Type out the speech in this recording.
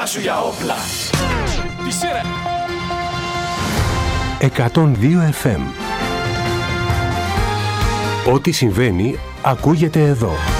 κινητά σου για όπλα. Τι σειρά. 102 FM. Ό,τι συμβαίνει ακούγεται εδώ.